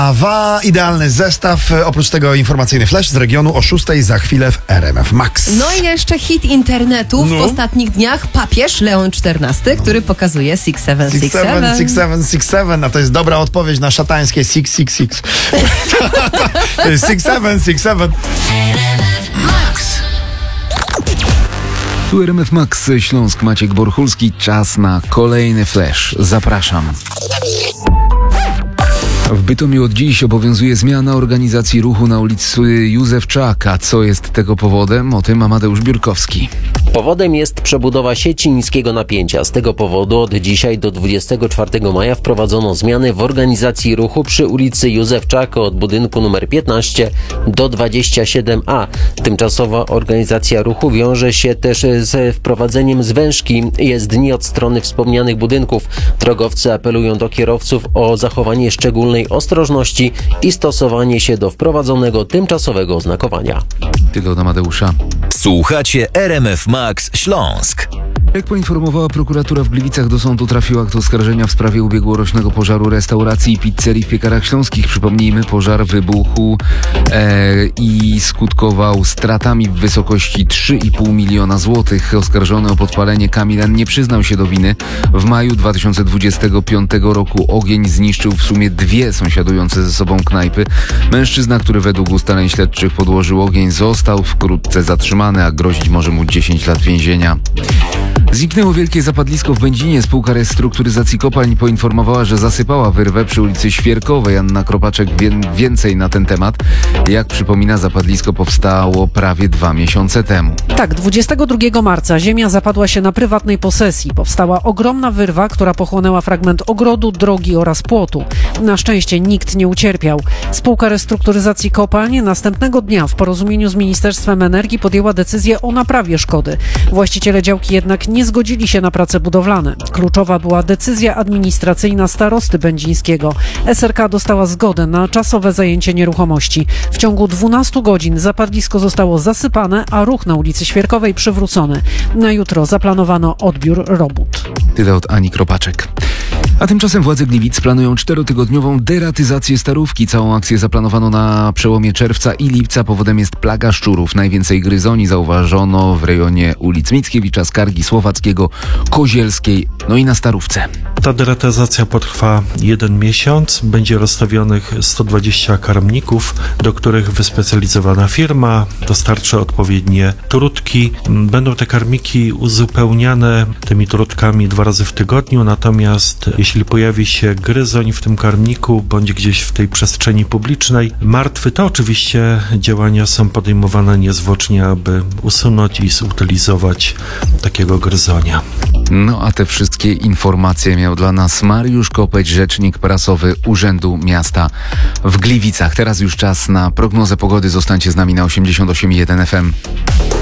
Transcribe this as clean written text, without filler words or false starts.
Idealny zestaw, oprócz tego informacyjny flash z regionu o 6 za chwilę w RMF Max. No i jeszcze hit internetu w ostatnich dniach, papież Leon XIV, który pokazuje 6767. 6767, a to jest dobra odpowiedź na szatańskie 666. 6767. Tu RMF Max Śląsk, Maciek Borchulski. Czas na kolejny flash. Zapraszam. W Bytomiu od dziś obowiązuje zmiana organizacji ruchu na ulicy Józefczaka. Co jest tego powodem? O tym Amadeusz Biurkowski. Powodem jest przebudowa sieci niskiego napięcia. Z tego powodu od dzisiaj do 24 maja wprowadzono zmiany w organizacji ruchu przy ulicy Józefczaka od budynku nr 15 do 27A. Tymczasowa organizacja ruchu wiąże się też z wprowadzeniem zwężki jezdni od strony wspomnianych budynków. Drogowcy apelują do kierowców o zachowanie szczególnej ostrożności i stosowanie się do wprowadzonego tymczasowego oznakowania. Tyle od Amadeusza. Słuchacie RMF Max Śląsk. Jak poinformowała prokuratura w Gliwicach, do sądu trafił akt oskarżenia w sprawie ubiegłorocznego pożaru restauracji i pizzerii w Piekarach Śląskich. Przypomnijmy, pożar wybuchł i skutkował stratami w wysokości 3,5 miliona złotych. Oskarżony o podpalenie Kamil N. nie przyznał się do winy. W maju 2025 roku ogień zniszczył w sumie 2 sąsiadujące ze sobą knajpy. Mężczyzna, który według ustaleń śledczych podłożył ogień, został wkrótce zatrzymany, a grozić może mu 10 lat więzienia. Zniknęło wielkie zapadlisko w Będzinie. Spółka restrukturyzacji kopalń poinformowała, że zasypała wyrwę przy ulicy Świerkowej. Anna Kropaczek więcej na ten temat. Jak przypomina, zapadlisko powstało prawie 2 miesiące temu. Tak, 22 marca ziemia zapadła się na prywatnej posesji. Powstała ogromna wyrwa, która pochłonęła fragment ogrodu, drogi oraz płotu. Na szczęście nikt nie ucierpiał. Spółka restrukturyzacji kopalń następnego dnia w porozumieniu z Ministerstwem Energii podjęła decyzję o naprawie szkody. Właściciele działki jednak nie zgodzili się na prace budowlane. Kluczowa była decyzja administracyjna starosty będzińskiego. SRK dostała zgodę na czasowe zajęcie nieruchomości. W ciągu 12 godzin zapadlisko zostało zasypane, a ruch na ulicy Świerkowej przywrócony. Na jutro zaplanowano odbiór robót. Tyle od Ani Kropaczek. A tymczasem władze Gliwic planują 4-tygodniową deratyzację Starówki. Całą akcję zaplanowano na przełomie czerwca i lipca. Powodem jest plaga szczurów. Najwięcej gryzoni zauważono w rejonie ulic Mickiewicza, Skargi, Słowackiego, Kozielskiej, no i na Starówce. Ta deratyzacja potrwa 1 miesiąc. Będzie rozstawionych 120 karmników, do których wyspecjalizowana firma dostarczy odpowiednie trutki. Będą te karmiki uzupełniane tymi trutkami 2 razy w tygodniu, natomiast jeśli pojawi się gryzoń w tym karmniku bądź gdzieś w tej przestrzeni publicznej martwy, to oczywiście działania są podejmowane niezwłocznie, aby usunąć i zutylizować takiego gryzonia. No a te wszystkie informacje miał dla nas Mariusz Kopeć, rzecznik prasowy Urzędu Miasta w Gliwicach. Teraz już czas na prognozę pogody. Zostańcie z nami na 88,1 FM.